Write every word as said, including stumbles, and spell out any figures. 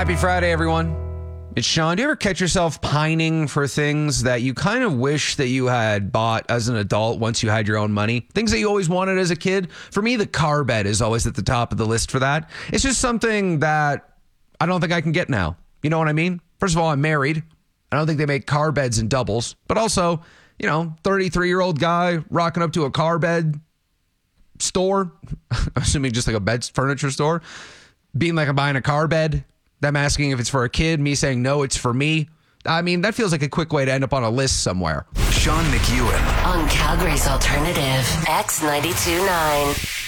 Happy Friday, everyone. It's Sean. Do you ever catch yourself pining for things that you kind of wish that you had bought as an adult once you had your own money? Things that you always wanted as a kid? For me, the car bed is always at the top of the list for that. It's just something that I don't think I can get now. You know what I mean? First of all, I'm married. I don't think they make car beds in doubles. But also, you know, thirty-three-year-old guy rocking up to a car bed store, assuming just like a bed furniture store, being like I'm buying a car bed. Them asking if it's for a kid, me saying no, it's for me. I mean, that feels like a quick way to end up on a list somewhere. Sean McEwen on Calgary's Alternative, X ninety-two point nine.